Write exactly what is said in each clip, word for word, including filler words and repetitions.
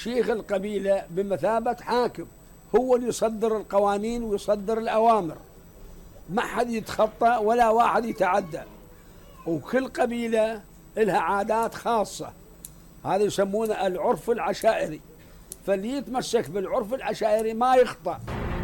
شيخ القبيلة بمثابة حاكم، هو اللي يصدر القوانين ويصدر الأوامر، ما حد يتخطى ولا واحد يتعدى. وكل قبيلة لها عادات خاصة، هذا يسمونه العرف العشائري، فاللي يتمسك بالعرف العشائري ما يخطأ.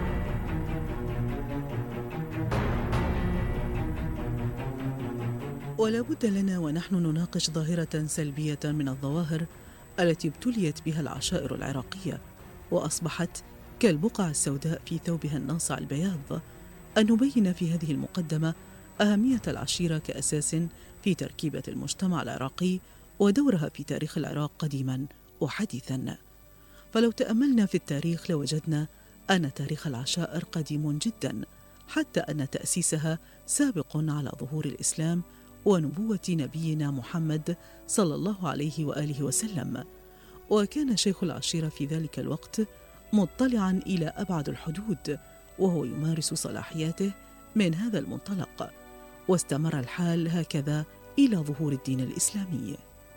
ولا بد لنا ونحن نناقش ظاهرة سلبية من الظواهر التي ابتليت بها العشائر العراقية وأصبحت كالبقع السوداء في ثوبها الناصع البياض، أن نبين في هذه المقدمة أهمية العشيرة كأساس في تركيبة المجتمع العراقي ودورها في تاريخ العراق قديما وحديثا. فلو تأملنا في التاريخ لوجدنا أن تاريخ العشائر قديم جدا، حتى أن تأسيسها سابق على ظهور الإسلام ونبوة نبينا محمد صلى الله عليه وآله وسلم. وكان شيخ العشيرة في ذلك الوقت مطلعا إلى أبعد الحدود، وهو يمارس صلاحياته من هذا المنطلق، واستمر الحال هكذا إلى ظهور الدين الإسلامي.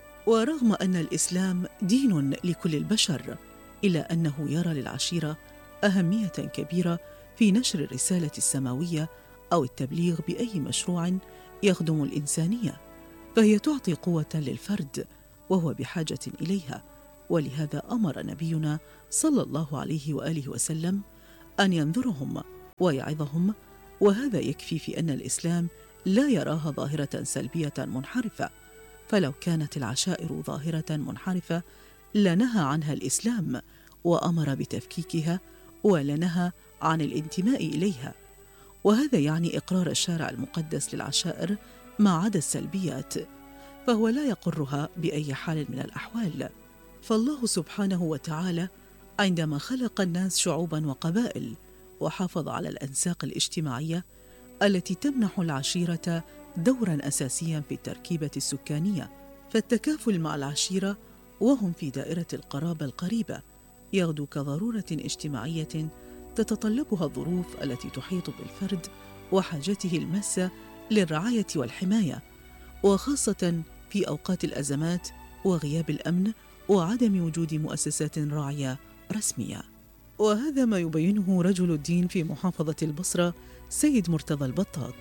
ورغم أن الإسلام دين لكل البشر، إلا أنه يرى للعشيرة أهمية كبيرة في نشر الرسالة السماوية أو التبليغ بأي مشروع يخدم الإنسانية، فهي تعطي قوة للفرد وهو بحاجة إليها. ولهذا أمر نبينا صلى الله عليه وآله وسلم أن ينذرهم ويعظهم، وهذا يكفي في أن الإسلام لا يراها ظاهرة سلبية منحرفة، فلو كانت العشائر ظاهرة منحرفة لنهى عنها الإسلام وأمر بتفكيكها ولنهى عن الانتماء إليها. وهذا يعني إقرار الشارع المقدس للعشائر ما عدا السلبيات، فهو لا يقرها بأي حال من الأحوال. فالله سبحانه وتعالى عندما خلق الناس شعوبا وقبائل وحافظ على الأنساق الاجتماعية التي تمنح العشيرة دورا أساسيا في التركيبة السكانية، فالتكافل مع العشيرة وهم في دائرة القرابة القريبة يغدو كضرورة اجتماعية تتطلبها الظروف التي تحيط بالفرد وحاجته الماسة للرعاية والحماية، وخاصة في أوقات الأزمات وغياب الأمن وعدم وجود مؤسسات راعية رسمية. وهذا ما يبينه رجل الدين في محافظة البصرة سيد مرتضى البطاط.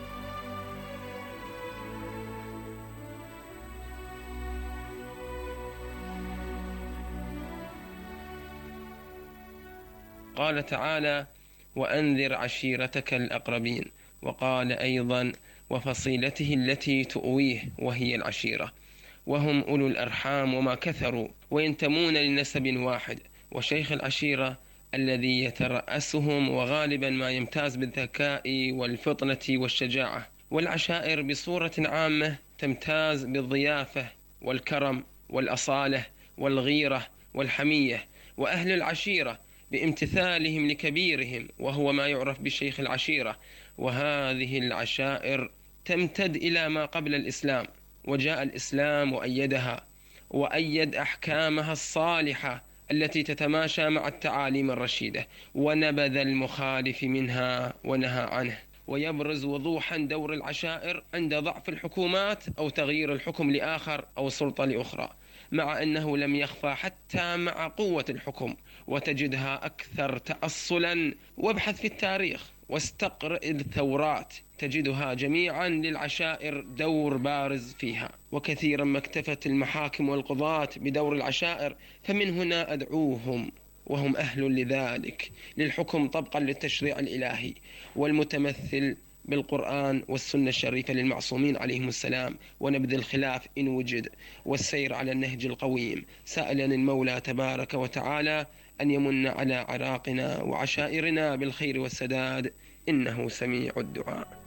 قال تعالى: وأنذر عشيرتك الأقربين. وقال أيضا: وفصيلته التي تؤويه، وهي العشيرة، وهم أولو الأرحام وما كثروا وينتمون لنسب واحد. وشيخ العشيرة الذي يترأسهم وغالبا ما يمتاز بالذكاء والفطنة والشجاعة. والعشائر بصورة عامة تمتاز بالضيافة والكرم والأصالة والغيرة والحمية. وأهل العشيرة بامتثالهم لكبيرهم، وهو ما يعرف بشيخ العشيرة. وهذه العشائر تمتد إلى ما قبل الإسلام، وجاء الإسلام وأيدها وأيد أحكامها الصالحة التي تتماشى مع التعاليم الرشيدة، ونبذ المخالف منها ونهى عنه. ويبرز وضوحا دور العشائر عند ضعف الحكومات أو تغيير الحكم لآخر أو سلطة لأخرى، مع أنه لم يخفى حتى مع قوة الحكم، وتجدها أكثر تأصلا. وابحث في التاريخ واستقرئ الثورات تجدها جميعا للعشائر دور بارز فيها. وكثيرا ما اكتفت المحاكم والقضاة بدور العشائر، فمن هنا أدعوهم وهم أهل لذلك للحكم طبقا للتشريع الإلهي والمتمثل بالقرآن والسنة الشريفة للمعصومين عليهم السلام، ونبذ الخلاف إن وجد، والسير على النهج القويم، سائلا المولى تبارك وتعالى أن يمن على عراقنا وعشائرنا بالخير والسداد، إنه سميع الدعاء.